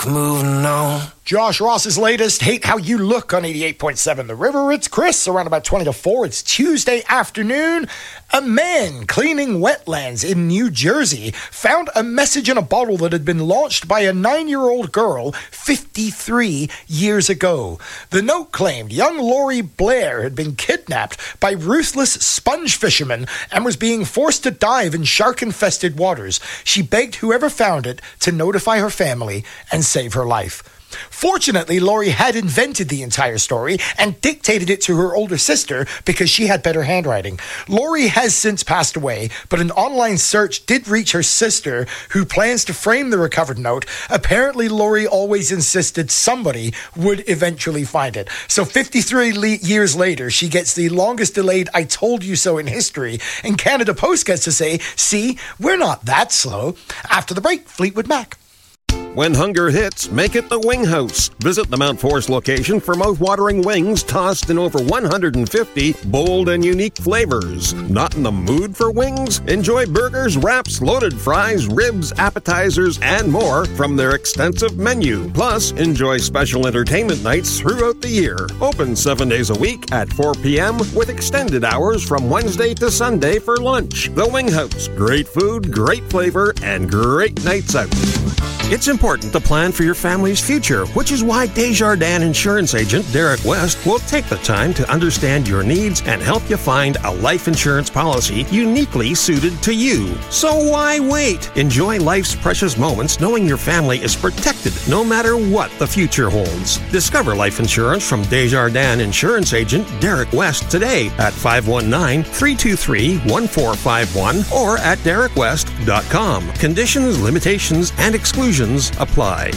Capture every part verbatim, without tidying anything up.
moving on. Josh Ross's latest, Hate How You Look on eighty-eight point seven The River. It's Chris, around about twenty to four. It's Tuesday afternoon. A man cleaning wetlands in New Jersey found a message in a bottle that had been launched by a nine-year-old girl fifty-three years ago. The note claimed young Lori Blair had been kidnapped by ruthless sponge fishermen and was being forced to dive in shark-infested waters. She begged whoever found it to notify her family and save her life. Fortunately, Lori had invented the entire story and dictated it to her older sister because she had better handwriting. Lori has since passed away, but an online search did reach her sister, who plans to frame the recovered note. Apparently, Lori always insisted somebody would eventually find it. So fifty-three le- years later, she gets the longest delayed I told you so in history, and Canada Post gets to say, see, we're not that slow. After the break, Fleetwood Mac. When hunger hits, make it the Wing House. Visit the Mount Forest location for mouth-watering wings tossed in over one hundred fifty bold and unique flavors. Not in the mood for wings? Enjoy burgers, wraps, loaded fries, ribs, appetizers, and more from their extensive menu. Plus, enjoy special entertainment nights throughout the year. Open seven days a week at four p.m. with extended hours from Wednesday to Sunday for lunch. The Wing House. Great food, great flavor, and great nights out. It's important to plan for your family's future, which is why Desjardins insurance agent Derek West will take the time to understand your needs and help you find a life insurance policy uniquely suited to you. So why wait? Enjoy life's precious moments knowing your family is protected no matter what the future holds. Discover life insurance from Desjardins insurance agent Derek West today at five one nine, three two three, one four five one or at derek west dot com. Conditions, limitations, and exclusions apply.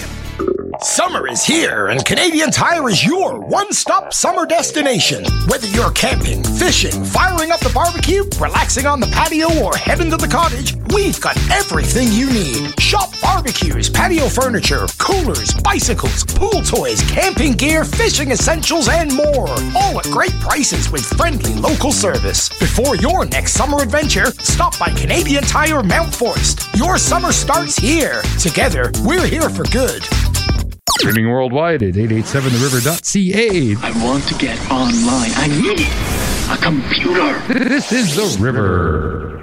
Summer is here, and Canadian Tire is your one-stop summer destination. Whether you're camping, fishing, firing up the barbecue, relaxing on the patio, or heading to the cottage, we've got everything you need. Shop barbecues, patio furniture, coolers, bicycles, pool toys, camping gear, fishing essentials, and more. All at great prices with friendly local service. Before your next summer adventure, stop by Canadian Tire Mount Forest. Your summer starts here. Together, we're here for good. Streaming worldwide at eight eight seven the river dot c a. I want to get online. I need a computer. This is The River.